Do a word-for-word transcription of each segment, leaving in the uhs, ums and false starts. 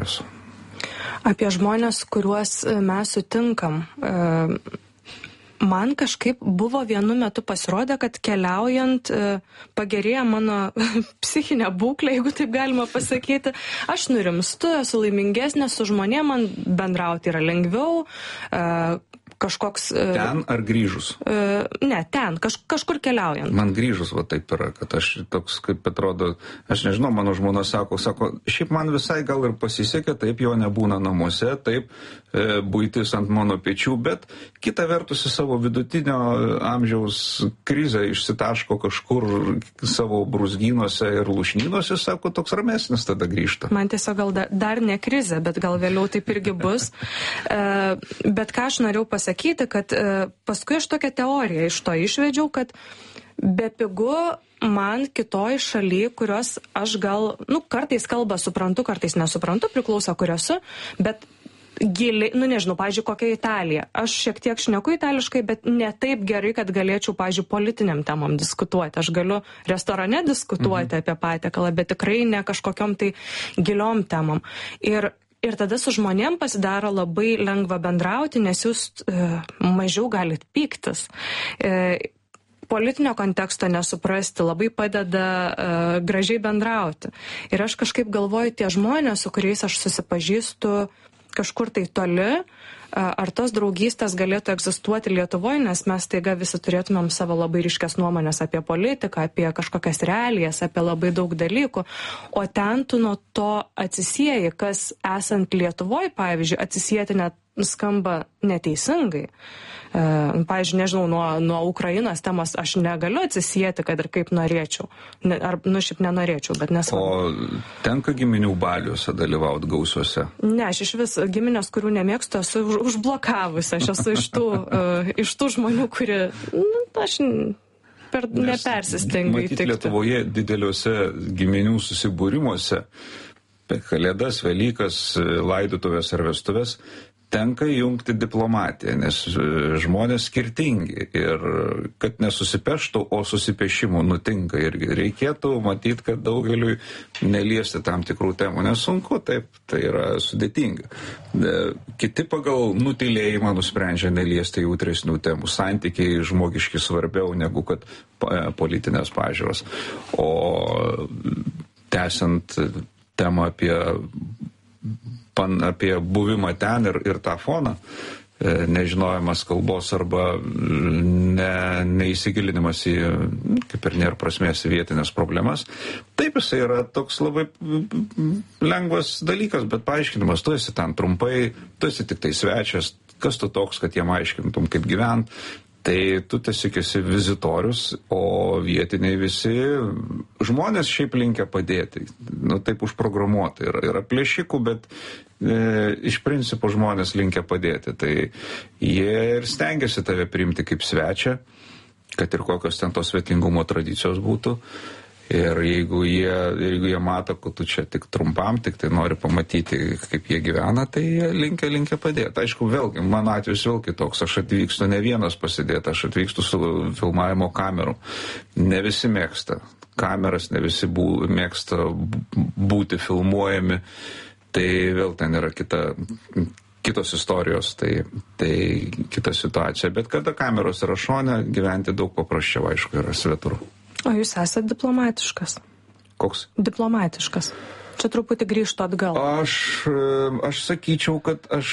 istorijos? Apie žmonės, kuriuos mes sutinkam. Man kažkaip buvo vienu metu pasirodę, kad keliaujant pagerėja mano psichinė būklė, jeigu taip galima pasakyti. Aš nurimstu, esu laimingesnė, su žmonėm man bendrauti yra lengviau. Kažkoks... Ten ar grįžus? Ne, ten, kaž, kažkur keliaujant. Man grįžus va taip yra, kad aš toks, kaip atrodo, aš nežinau, mano žmona sako, sako, šiaip man visai gal ir pasisekė, taip jo nebūna namuose, taip e, buitis ant mano pečių, bet kita vertus į savo vidutinio amžiaus krizę išsitaško kažkur savo brūzgynuose ir lūšnynuose, sako, toks ramesnis tada grįžta. Man tiesiog gal da, dar ne krizė, bet gal vėliau taip irgi bus. E, bet ką aš norėjau pasakyti, sakyti, kad e, paskui aš tokią teoriją iš to išvedžiau, kad bepigu man kitoj šaly, kurios aš gal, nu, kartais kalbą suprantu, kartais nesuprantu, priklauso kur esu, bet giliai, nu nežinau, pavyzdžiui, kokia Italija. Aš šiek tiek šneku itališkai, bet ne taip gerai, kad galėčiau, pavyzdžiui, politiniam temom diskutuoti. Aš galiu restorane diskutuoti mhm. apie patiekalą, bet tikrai ne kažkokiom tai giliom temom. Ir Ir tada su žmonėm pasidaro labai lengva bendrauti, nes jūs e, mažiau galit pyktis. E, politinio konteksto nesuprasti labai padeda e, gražiai bendrauti. Ir aš kažkaip galvoju, tie žmonės, su kuriais aš susipažįstu kažkur tai toli, ar tos draugystės galėtų egzistuoti Lietuvoje, nes mes taiga visi turėtumėm savo labai ryškias nuomonės apie politiką, apie kažkokias realijas, apie labai daug dalykų, o ten tu nuo to atsisieji, kas esant Lietuvoje, pavyzdžiui, atsisieti net skamba neteisingai. E, pavyzdžiui, nežinau, nuo, nuo Ukrainos temos aš negaliu atsisieti, kad ir kaip norėčiau. Ne, ar, nu, šiaip nenorėčiau, bet nesvarbu. O tenka giminių baliuose dalyvauti gausiuose? Ne, aš iš vis giminės, kurių nemėgstu, esu už, užblokavusi. Aš esu iš tų, uh, iš tų žmonių, kurie, nu, aš per, nepersistengiu įtikti. Matyt, Lietuvoje dideliuose giminių susibūrimuose, per Kalėdas, Velykas, laidotuvės ar vestuvės, tenka jungti diplomatiją, nes žmonės skirtingi ir kad nesusipeštų, o susipešimų nutinka ir reikėtų matyti, kad daugeliui neliesti tam tikrų temų. Nesunku, taip, tai yra sudėtinga. Kiti pagal nutylėjimą nusprendžia neliesti jautresnių temų. Santykiai žmogiški svarbiau negu kad politinės pažiūros. O tęsiant temą apie pan, apie buvimą ten ir, ir tą foną, nežinojimas kalbos arba ne, neįsigilinimas į, kaip ir nėra prasmės, vietinės problemas. Taip, jisai yra toks labai lengvas dalykas, bet paaiškinimas, tu esi ten trumpai, tu esi tik tai svečias, kas tu toks, kad jiem aiškintum, kaip gyvent. Tai tu tiesiog esi vizitorius, o vietiniai visi žmonės šiaip linkia padėti. Nu, taip užprogramuoti. Yra, yra plėšikų, bet e, iš principo žmonės linkia padėti. Tai jie ir stengiasi tave priimti kaip svečią, kad ir kokios ten tos svetingumo tradicijos būtų. Ir jeigu jie, jeigu jie mato, kad tu čia tik trumpam, tik tai nori pamatyti, kaip jie gyvena, tai jie linkia, linkia padėti. Aišku, vėlgi, mano atvejis vėl kitoks. Aš atvykstu ne vienas pasidėti, aš atvykstu su filmavimo kameru. Ne visi mėgsta kameras, ne visi bū, mėgsta būti filmuojami. Tai vėl ten yra kita, kitos istorijos, tai, tai kita situacija. Bet kada kameros yra šone, gyventi daug paprasčiau, aišku, yra svetur. O jūs esate diplomatiškas? Koks? Diplomatiškas. Čia truputį grįžtu atgal. Aš, aš sakyčiau, kad aš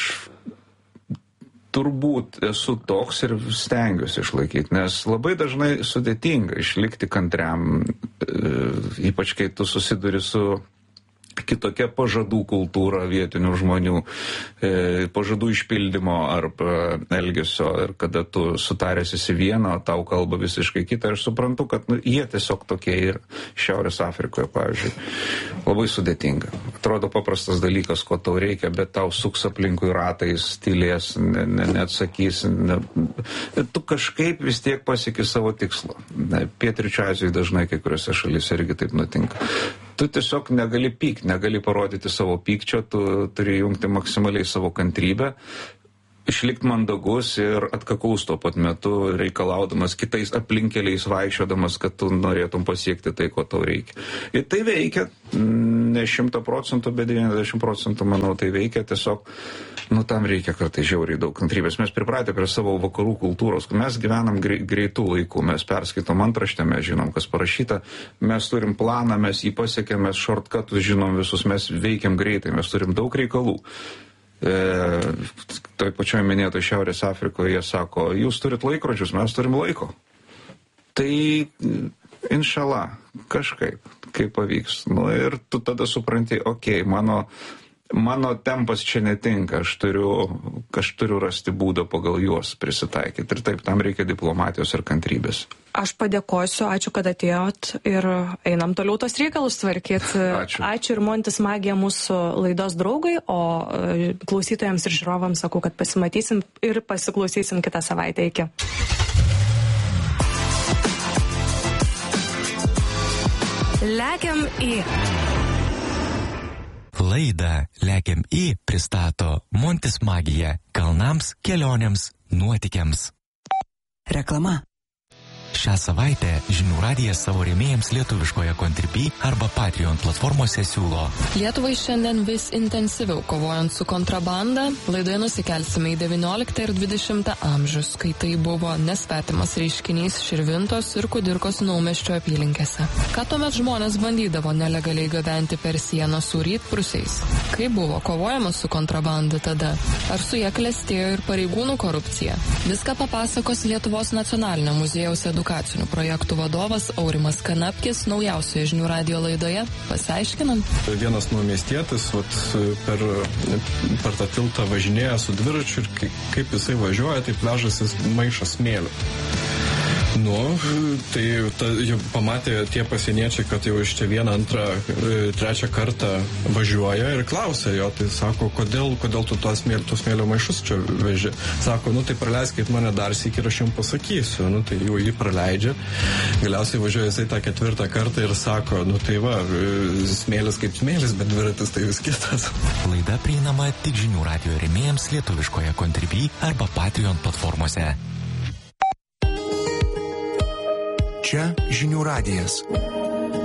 turbūt esu toks ir stengiuosi išlaikyti, nes labai dažnai sudėtinga išlikti kantriam, ypač kai tu susiduri su kitokia pažadų kultūra vietinių žmonių, e, pažadų išpildymo arba elgesio, ir kada tu sutaręs esi vieną, tau kalba visiškai kitą. Aš suprantu, kad nu, jie tiesiog tokie ir Šiaurės Afrikoje, pavyzdžiui. Labai sudėtinga. Atrodo paprastas dalykas, ko tau reikia, bet tau suks aplinkui ratais, tylės, ne, ne, neatsakys. Ne, tu kažkaip vis tiek pasieki savo tikslo. Pietryčių Azijoje dažnai kai kuriuose šalyse irgi taip nutinka. Tu tiesiog negali pykti, negali parodyti savo pykčio, tu turi jungti maksimaliai savo kantrybę, išlikti mandagus ir atkakus tuo pat metu, reikalaudamas kitais aplinkeliais vaikščiodamas, kad tu norėtum pasiekti tai, ko tau reikia. Ir tai veikia, ne šimtą procentų, bet devyniasdešimt procentų, manau, tai veikia. Tiesiog, nu, tam reikia kartais žiauriai daug kantrybės. Mes pripratę prie savo vakarų kultūros. Mes gyvenam greitų laikų, mes perskaitom antraštę, mes žinom, kas parašyta, mes turim planą, mes jį pasiekėm, mes shortcutus žinom visus, mes veikiam greitai, mes turim daug reikalų. E, toj pačioj minėtoj Šiaurės Afrikoje jie sako, jūs turit laikrodžius, mes turim laiko. Tai inšala, kažkaip, kaip pavyks. Nu, ir tu tada supranti, okei, okay, mano, mano tempas čia netinka, aš turiu, aš turiu rasti būdą pagal juos prisitaikyti. Ir taip, tam reikia diplomatijos ir kantrybės. Aš padėkosiu, ačiū, kad atėjot ir einam toliau tos reikalus tvarkyti. Ačiū. Ačiū ir Montis Magija mūsų laidos draugai, o klausytojams ir žiūrovams sakau, kad pasimatysim ir pasiklausysim kitą savaitę. Iki. Lekiam į. Laidą Lekiam į pristato Montis Magija kalnams, kelionėms, nuotykiams. Reklama. Šią savaitę Žinių radijas savo rėmėjams lietuviškoje Contribui arba Patreon platformose siūlo. Lietuvai šiandien vis intensyviau kovojant su kontrabanda, laidoje nusikelsime į devynioliktą ir dvidešimtą amžius, kai tai buvo nesvetimas reiškinys Širvintos ir Kudirkos Naumiesčio apylinkėse. Ką tuomet žmonės bandydavo nelegaliai gabenti per sieną su rytprūsiais? Kaip buvo kovojama su kontrabanda tada? Ar su ja klestėjo ir pareigūnų korupcija? Viską papasakos Lietuvos nacionalinio muziejaus edukacinių edukacinių projektų vadovas Aurimas Kanapkis naujausioje Žinių radijo laidoje. Pasiaiškinam. Vienas naumiestietis vat, per, per tą tiltą važinėja su dviračiu ir kaip jisai važiuoja, tai pležasis maišas smėlio. Nu, tai ta, jau pamatė tie pasieniečiai, kad jau iš čia vieną, antrą, trečią kartą važiuoja ir klausia jo, tai sako, kodėl, kodėl tu tos smėlio, tos smėlio maišus čia veži. Sako, nu tai praleiskit mane dar sykį ir aš jums pasakysiu. Nu tai jau jį praleidžia. Galiausiai važiuoja jisai tą ketvirtą kartą ir sako, nu tai va, smėlis kaip smėlis, bet dviratis tai vis kitas. Laida prieinama tik Žinių radijo rėmėjams lietuviškoje Contribui arba Patreon platformose. Čia Žinių radijas.